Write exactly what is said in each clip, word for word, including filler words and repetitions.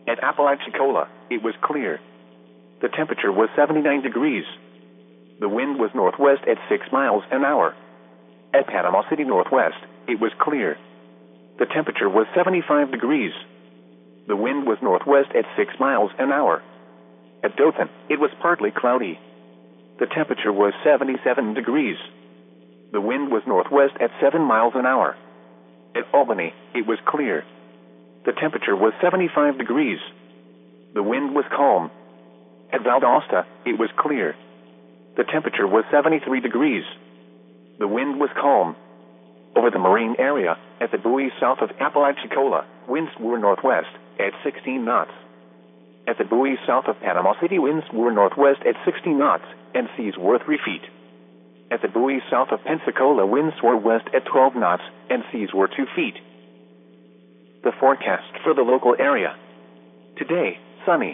At Apalachicola, it was clear. The temperature was seventy-nine degrees. The wind was northwest at six miles an hour. At Panama City Northwest, it was clear. The temperature was seventy-five degrees. The wind was northwest at six miles an hour. At Dothan, it was partly cloudy. The temperature was seventy-seven degrees. The wind was northwest at seven miles an hour. At Albany, it was clear. The temperature was seventy-five degrees. The wind was calm. At Valdosta, it was clear. The temperature was seventy-three degrees. The wind was calm. Over the marine area, at the buoy south of Apalachicola, winds were northwest at sixteen knots. At the buoy south of Panama City, winds were northwest at sixteen knots, and seas were three feet. At the buoy south of Pensacola, winds were west at twelve knots, and seas were two feet. The forecast for the local area. Today, sunny.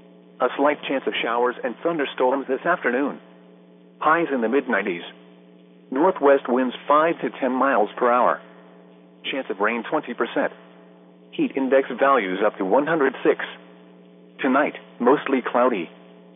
A slight chance of showers and thunderstorms this afternoon. Highs in the mid nineties. Northwest winds five to ten miles per hour. Chance of rain twenty percent. Heat index values up to one hundred six. Tonight, mostly cloudy.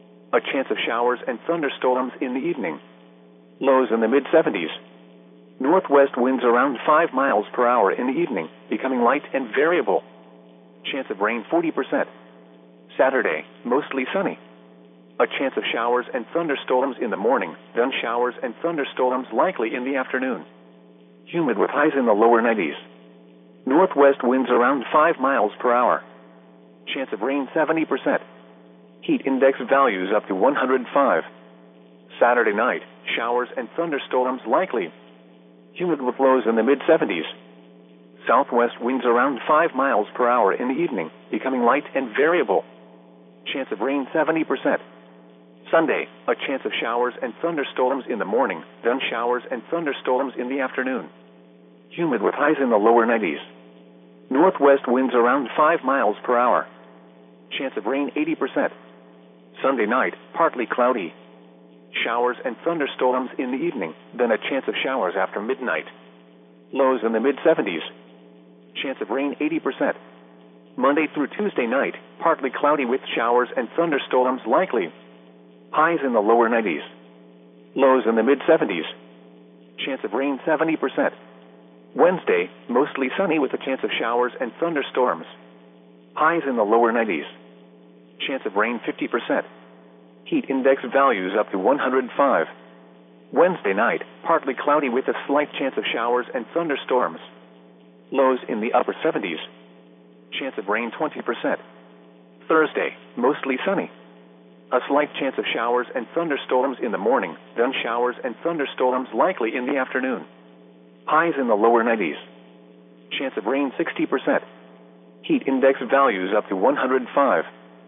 A chance of showers and thunderstorms in the evening. Lows in the mid seventies. Northwest winds around five miles per hour in the evening, becoming light and variable. Chance of rain forty percent. Saturday, mostly sunny. A chance of showers and thunderstorms in the morning, then showers and thunderstorms likely in the afternoon. Humid with highs in the lower nineties. Northwest winds around five miles per hour. Chance of rain seventy percent. Heat index values up to one hundred five. Saturday night, showers and thunderstorms likely. Humid with lows in the mid seventies. Southwest winds around five miles per hour in the evening, becoming light and variable. Chance of rain seventy percent. Sunday, a chance of showers and thunderstorms in the morning, then showers and thunderstorms in the afternoon. Humid with highs in the lower nineties. Northwest winds around five miles per hour. Chance of rain eighty percent. Sunday night, partly cloudy. Showers and thunderstorms in the evening, then a chance of showers after midnight. Lows in the mid seventies. Chance of rain eighty percent. Monday through Tuesday night, partly cloudy with showers and thunderstorms likely. Highs in the lower nineties. Lows in the mid seventies. Chance of rain seventy percent. Wednesday, mostly sunny with a chance of showers and thunderstorms. Highs in the lower nineties. Chance of rain fifty percent. Heat index values up to one hundred five. Wednesday night, partly cloudy with a slight chance of showers and thunderstorms. Lows in the upper seventies. Chance of rain twenty percent. Thursday, mostly sunny. A slight chance of showers and thunderstorms in the morning, then showers and thunderstorms likely in the afternoon. Highs in the lower nineties. Chance of rain sixty percent. Heat index values up to one hundred five.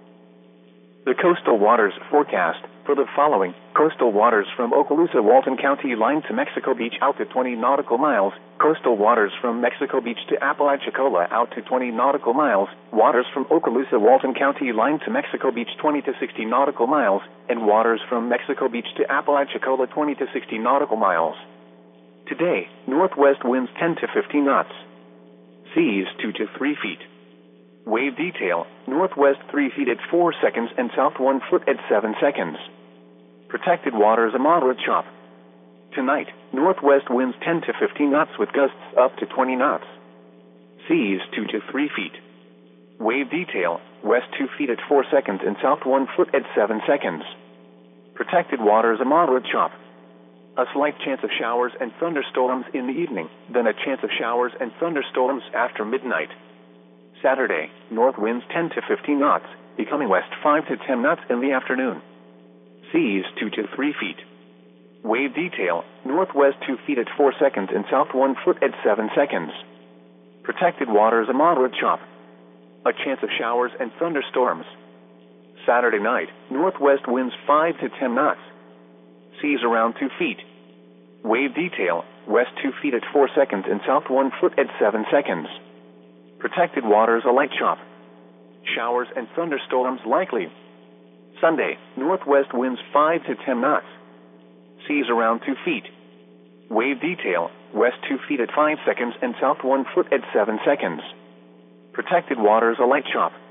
The coastal waters forecast for the following: coastal waters from Okaloosa, Walton County line to Mexico Beach out to twenty nautical miles, coastal waters from Mexico Beach to Apalachicola out to twenty nautical miles, waters from Okaloosa, Walton County line to Mexico Beach twenty to sixty nautical miles, and waters from Mexico Beach to Apalachicola twenty to sixty nautical miles. Today, northwest winds ten to fifteen knots. Seas two to three feet. Wave detail, northwest three feet at four seconds and south one foot at seven seconds. Protected waters a moderate chop. Tonight, northwest winds ten to fifteen knots with gusts up to twenty knots. Seas two to three feet. Wave detail, west two feet at four seconds and south one foot at seven seconds. Protected waters a moderate chop. A slight chance of showers and thunderstorms in the evening, then a chance of showers and thunderstorms after midnight. Saturday, north winds ten to fifteen knots, becoming west five to ten knots in the afternoon. Seas two to three feet. Wave detail, northwest two feet at four seconds and south one foot at seven seconds. Protected waters a moderate chop. A chance of showers and thunderstorms. Saturday night, northwest winds five to ten knots. Seas around two feet. Wave detail, west two feet at four seconds and south one foot at seven seconds. Protected waters a light chop. Showers and thunderstorms likely. Sunday, northwest winds five to ten knots. Seas around two feet. Wave detail, west two feet at five seconds and south one foot at seven seconds. Protected waters a light chop.